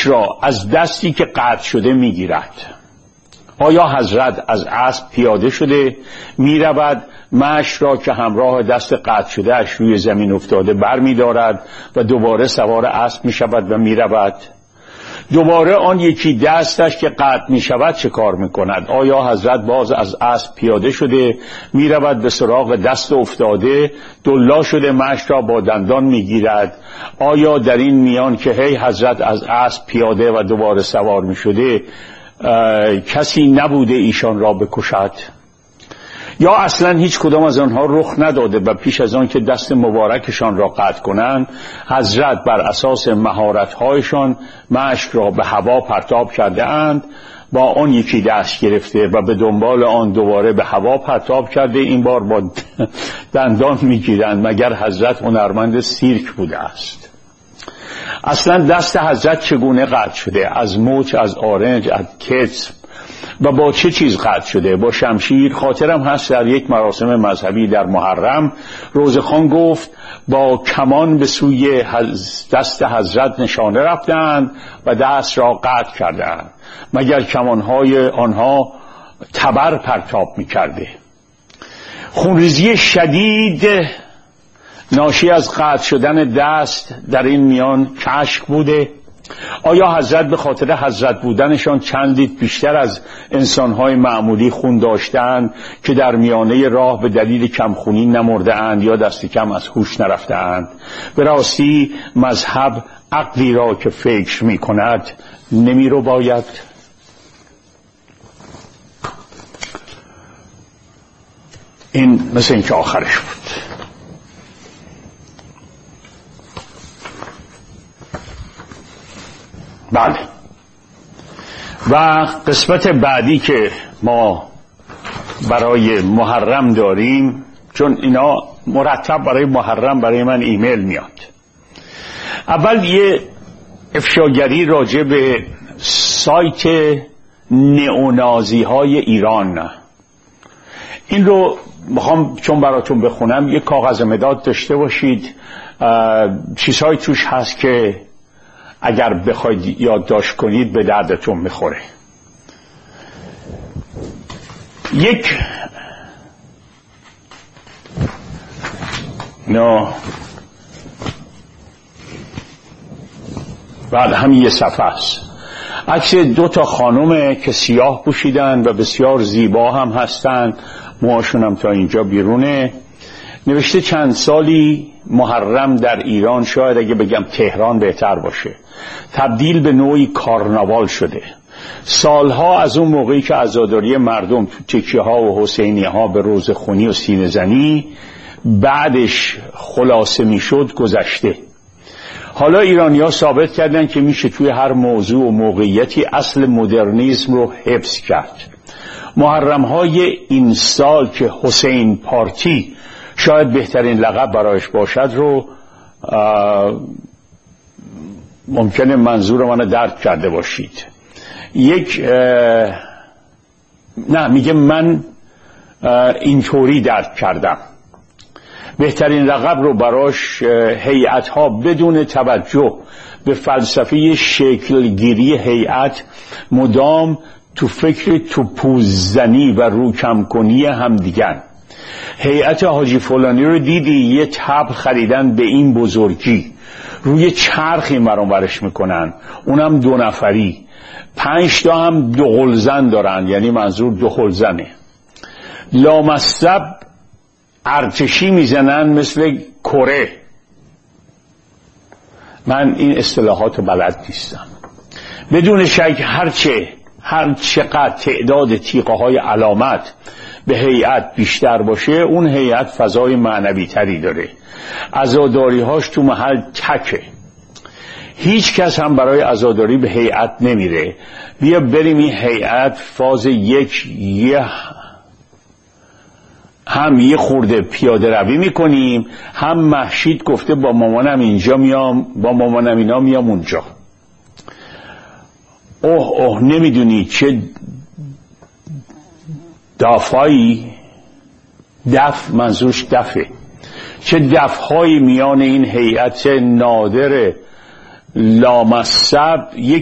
مشت را از دستی که قطع شده میگیرد. آیا حضرت از اسب پیاده شده میرود، مشت را که همراه دست قطع شده اش روی زمین افتاده بر می‌دارد و دوباره سوار اسب میشود و میرود؟ دوباره آن یکی دستش که قطع میشود چه کار میکند؟ آیا حضرت باز از اسب پیاده شده میرود به سراغ دست افتاده، دلا شده مشت را با دندان میگیرد؟ آیا در این میان که هی حضرت از اسب پیاده و دوباره سوار میشده کسی نبوده ایشان را بکشد؟ یا اصلا هیچ کدام از آنها رخ نداده و پیش از آن که دست مبارکشان را قطع کنند حضرت بر اساس مهارت‌هایشان مشت را به هوا پرتاب کرده اند، با آن یکی دست گرفته و به دنبال آن دوباره به هوا پرتاب کرده، این بار با دندان میگیرند. مگر حضرت هنرمند سیرک بوده است؟ اصلا دست حضرت چگونه قطع شده؟ از مچ، از آرنج، از کتف و با چه چیز قطع شده؟ با شمشیر؟ خاطرم هست در یک مراسم مذهبی در محرم روزخوان گفت با کمان به سوی دست حضرت نشانه رفتند و دست را قطع کردند. مگر کمانهای آنها تبر پرتاب می‌کرده؟ خونریزی شدید ناشی از قطع شدن دست در این میان کشک بوده؟ آیا حضرت به خاطر حضرت بودنشان چند لیتر بیشتر از انسانهای معمولی خون داشتند که در میانه راه به دلیل کمخونی نمرده اند یا دست کم از هوش نرفته اند؟ به راستی مذهب عقلی را که فکر می کند نمی رو باید. این مثل این که آخرش بود. بله، و قسمت بعدی که ما برای محرم داریم، چون اینا مرتب برای محرم برای من ایمیل میاد. اول یه افشاگری راجع به سایت نئونازی های ایران، این رو میخوام چون براتون بخونم. یه کاغذ مداد داشته باشید، چیزهای توش هست که اگر بخواید یادداشت کنید به دردتون میخوره. یک بعد همین یه صفحه است، عکس 2 خانومه که سیاه پوشیدن و بسیار زیبا هم هستن، موهاشون هم تا اینجا بیرونه. نوشته چند سالی محرم در ایران، شاید اگه بگم تهران بهتر باشه، تبدیل به نوعی کارناوال شده. سالها از اون موقعی که عزاداری مردم تو تکیه ها و حسینیه ها به روزخونی و سینه زنی بعدش خلاصه میشد گذشته. حالا ایرانی‌ها ثابت کردن که میشه توی هر موضوع و موقعیتی اصل مدرنیسم رو حفظ کرد. محرم های این سال که حسین پارتی شاید بهترین لقب برایش باشد رو ممکنه منظور منو درک کرده باشید. میگه من اینطوری درک کردم. بهترین لقب رو براش هیئت‌ها بدون توجه به فلسفه شکلگیری هیئت مدام تو فکر توپوززنی و روکم کنی هم دیگن. هیئت حاجی فلانی رو دیدی یه طبل خریدن به این بزرگی، روی چرخی مرانورش میکنن، اونم 2 نفری، 5 تا هم 2 قلزن دارن، یعنی منظور 2 قلزنه. لامصب ارتشی میزنن مثل کره. من این اصطلاحات رو بلد نیستم. بدون شک هر چقدر تعداد تیغه های علامت به هیئت بیشتر باشه، اون هیئت فضای معنوی تری داره. عزاداری هاش تو محل تکه. هیچ کس هم برای عزاداری به هیئت نمیره. بیا بریم این هیئت فاز 1 هم یه خورده پیاده روی میکنیم، هم مهشید گفته با مامانم اینجا میام، با مامانم اینا میام اونجا. اوه نمیدونی چه دافایی، دف منظورش دفه، چه دفهای میان این هیئت نادر لامصب.